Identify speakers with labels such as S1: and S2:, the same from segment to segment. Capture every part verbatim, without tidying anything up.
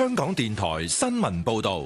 S1: 香港電台新聞報道。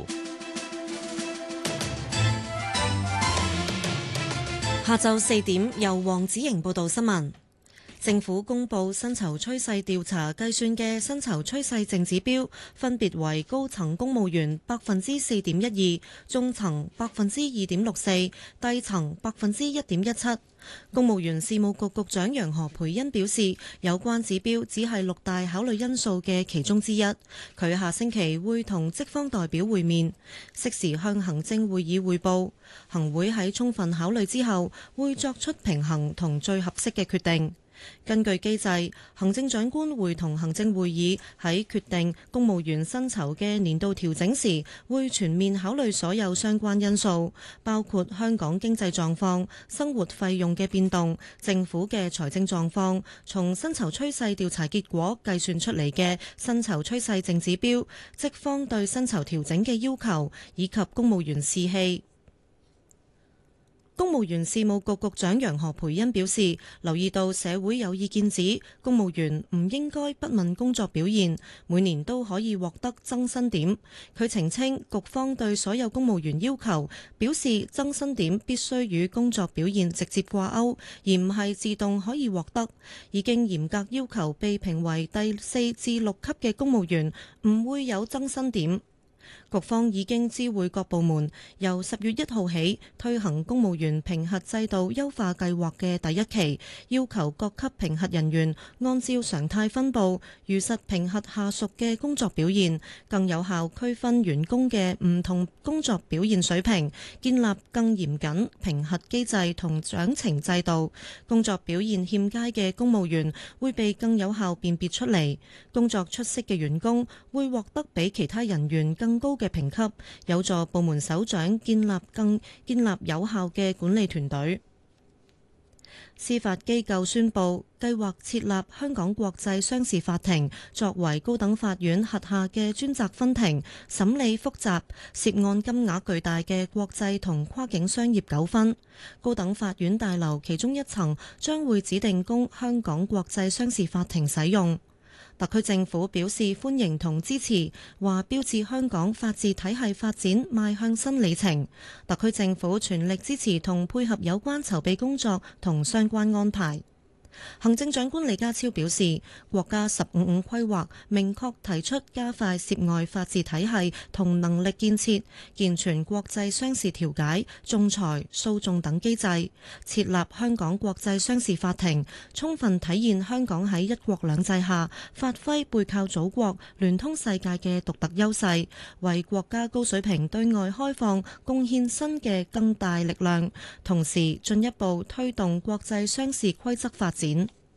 S2: 下晝四點，由黃子瑩報道新聞。政府公布薪酬趨勢調查計算嘅薪酬趨勢淨指標，分別為高層公務員百分之四點一二，中層百分之二點六四，低層百分之一點一七。公務員事務局局長楊何蓓茵表示，有關指標只係六大考慮因素嘅其中之一。佢下星期會同職方代表會面，適時向行政會議匯報。行會喺充分考慮之後，會作出平衡同最合適嘅決定。根據機制，行政長官會同行政會議喺決定公務員薪酬嘅年度調整時，會全面考慮所有相關因素，包括香港經濟狀況、生活費用嘅變動、政府嘅財政狀況、從薪酬趨勢調查結果計算出嚟嘅薪酬趨勢淨指標、職方對薪酬調整嘅要求，以及公務員士氣。公務員事務局局長楊何蓓茵表示，留意到社會有意見指公務員唔應該不問工作表現，每年都可以獲得增薪點。佢澄清，局方對所有公務員要求表示，增薪點必須與工作表現直接掛鈎，而唔係自動可以獲得。已經嚴格要求被評為第四至六級嘅公務員唔會有增薪點。局方已經知會各部門，由十月一號起推行公務員評核制度優化計劃嘅第一期，要求各級評核人員按照常態分佈，如實評核下屬嘅工作表現，更有效區分員工嘅唔同工作表現水平，建立更嚴謹評核機制同獎懲制度。工作表現欠佳嘅公務員會被更有效辨別出嚟，工作出色嘅員工會獲得比其他人員更高嘅評級，有助部門首長建立更建立有效嘅管理團隊。司法機構宣布計劃設立香港國際商事法庭，作為高等法院轄下嘅專責分庭，審理複雜、涉案金額巨大嘅國際同跨境商業糾紛。高等法院大樓其中一層將會指定供香港國際商事法庭使用。特區政府表示歡迎同支持，話標誌香港法治體系發展邁向新里程。特區政府全力支持同配合有關籌備工作同相關安排。行政長官李家超表示，國家十五五規劃明確提出加快涉外法治體系同能力建設，健全國際商事調解、仲裁、訴訟等機制，設立香港國際商事法庭，充分體現香港喺一國兩制下發揮背靠祖國、聯通世界嘅獨特優勢，為國家高水平對外開放貢獻新嘅更大力量，同時進一步推動國際商事規則發展。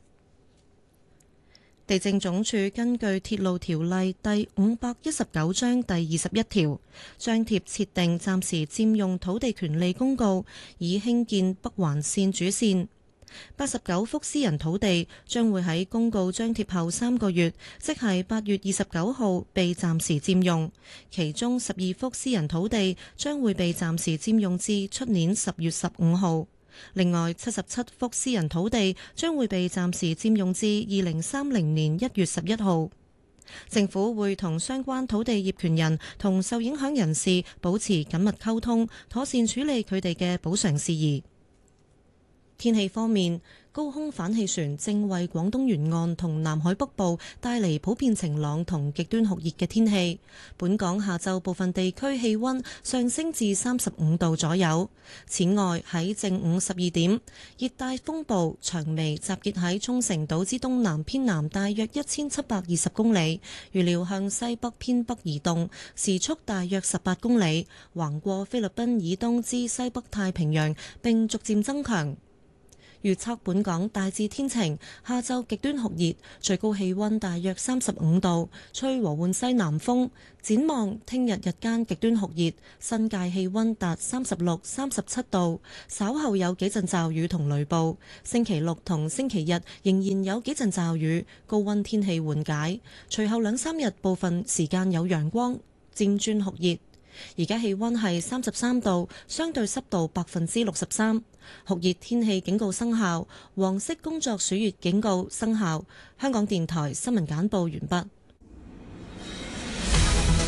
S2: 地政總署根據鐵路條例第五百一十九章第二十一條，張貼設定暫時佔用土地權利公告，以興建北環綫主綫。八十九幅私人土地將會喺公告張貼後三個月，即係八月二十九號被暫時佔用，其中十二幅私人土地將會被暫時佔用至出年十月十五號。另外，七十七幅私人土地將會被暫時佔用至二零三零年一月十一號。政府會同相關土地業權人同受影響人士保持緊密溝通，妥善處理佢哋嘅補償事宜。天氣方面，高空反氣旋正為廣東沿岸同南海北部帶嚟普遍晴朗同極端酷熱嘅天氣。本港下晝部分地區氣溫上升至三十五度左右。此外，喺正午十二點，熱帶風暴長眉集結喺沖繩島之東南偏南大約一千七百二十公里，預料向西北偏北移動，時速大約十八公里，橫過菲律賓以東之西北太平洋，並逐漸增強。預測本港大致天晴，下晝極端酷熱，最高氣溫大約三十五度，吹和緩西南風。展望聽日日間極端酷熱，新界氣溫達三十六、三十七度，稍後有幾陣驟雨同雷暴。星期六同星期日仍然有幾陣驟雨，高溫天氣緩解。隨後兩三日部分時間有陽光，漸轉酷熱。而家氣溫係三十三度，相對濕度百分之六十三，酷熱天氣警告生效，黃色工作暑熱警告生效。香港電台新聞簡報完畢。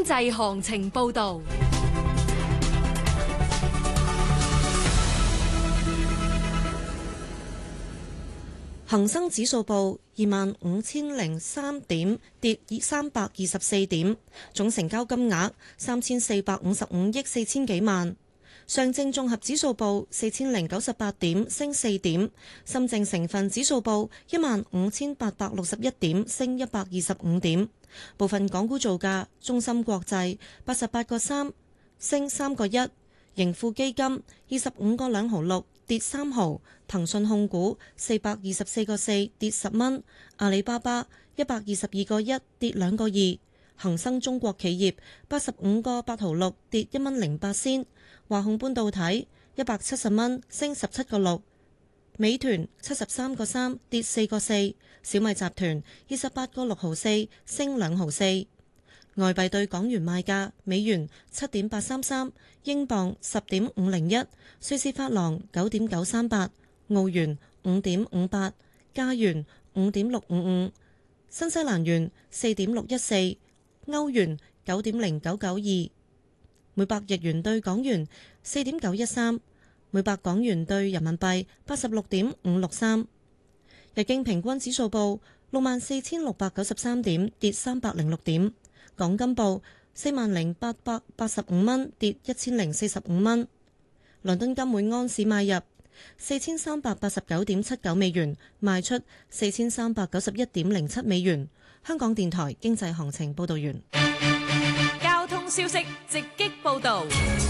S3: 濟行情報導。
S2: 恒生指數報二萬五千零三點，跌三百二十四點，總成交金額三千四百五十五億四千幾萬。上證綜合指數報四千零九十八點，升四點。深證成分指數報一萬五千八百六十一點，升一百二十五點。部分港股造價：中芯國際八十八個三，升三個一；盈富基金二十五個兩毫六，跌三毫；騰訊控股四百二十四個四，跌十蚊；阿里巴巴一百二十二個一，跌兩個二；恒生中國企業八十五個八毫六，跌一蚊零八仙；華控半導體一百七十蚊，升十七個六；美團七十三個三，跌四個四；小米集團二十八個六毫四，升兩毫四。外幣對港元賣價：美元七點八三三，英鎊十點五零一，瑞士法郎九點九三八，澳元五點五八，加元五點六五五，新西蘭元四點六一四，歐元九點零九九二，每百日元對港元四點九一三，每百港元對人民幣八十六點五六三。日經平均指數報六萬四千六百九十三點，跌三百零六點。港金報四萬零八百八十五蚊，跌一千零四十五蚊。倫敦金每安士買入四千三百八十九點七九美元，賣出四千三百九十一點零七美元。香港電台經濟行情報道完。
S3: 交通消息直擊報道。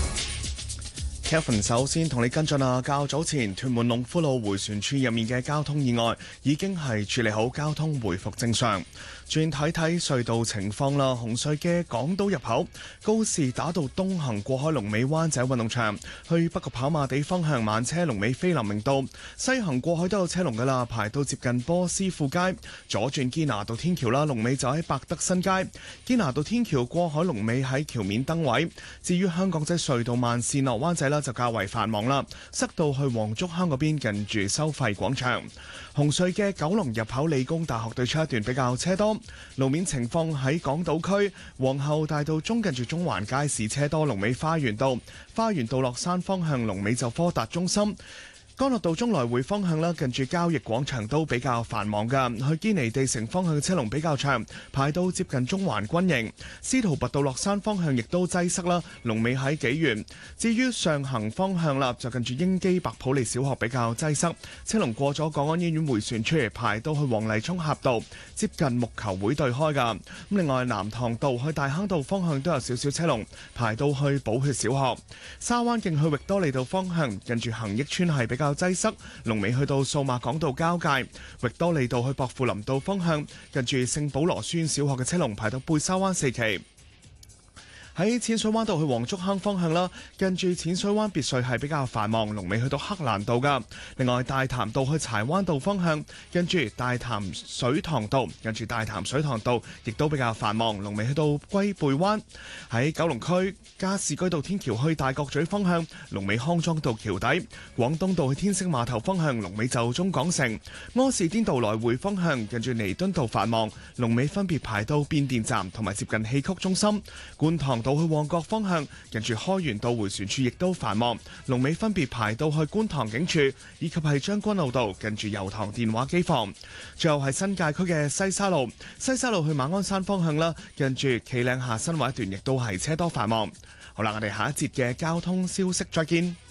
S4: Kevin 首先同你跟進啊，較早前屯門龍富路迴旋處入面嘅交通意外已經係處理好，交通回復正常。轉睇睇隧道情況啦，紅隧嘅港島入口告士打道東行過海龍尾灣仔運動場，去北角跑馬地方向慢車龍尾菲林明道，西行過海都有車龍噶啦，排到接近波斯富街，左轉堅拿道天橋啦，龍尾就喺百德新街，堅拿道天橋過海龍尾喺橋面燈位。至於香港仔隧道慢線落灣仔啦，就較為繁忙啦，塞到去黃竹坑嗰邊近住收費廣場。紅隧嘅九龍入口理工大學對出一段比較車多，路面情況喺港島區皇后大道中近住中環街市車多，龍尾花園道，花園道落山方向龍尾就科達中心。干諾道中來回方向啦，近住交易廣場都比較繁忙噶。去堅尼地城方向嘅車龍比較長，排到接近中環軍營。司徒拔道落山方向亦都擠塞啦，龍尾喺紀元。至於上行方向啦，就近住英基白普利小學比較擠塞，車龍過咗港安醫院迴旋處，排到去黃泥涌峽道，接近木球會對開噶。咁另外南塘道去大坑道方向都有少少車龍，排到去寶血小學。沙灣徑去域多利道方向，近住恒益村係比較擠塞，龍尾去到數碼港道交界，域多利道去薄扶林道方向，近住聖保羅書院小學嘅車龍排到貝沙灣四期。喺淺水灣道去黃竹坑方向啦，近住淺水灣別墅係比較繁忙，龍尾去到黑蘭道噶。另外大潭道去柴灣道方向，近住大潭水塘道，近住大潭水塘道亦都比較繁忙，龍尾去到龜背灣。喺九龍區加士居道天橋去大角咀方向，龍尾康莊道橋底。廣東道去天星碼頭方向，龍尾就中港城。柯士甸道來回方向，近住彌敦道繁忙，龍尾分別排到變電站同埋接近戲曲中心。觀塘道去旺角方向，近住開源道迴旋處亦都繁忙，龍尾分別排到去觀塘警署，以及係將軍澳道近住油塘電話機房。最後係新界區嘅西沙路，西沙路去馬鞍山方向啦，近住企嶺下新圍一段亦都係車多繁忙。好啦，我哋下一節嘅交通消息再見。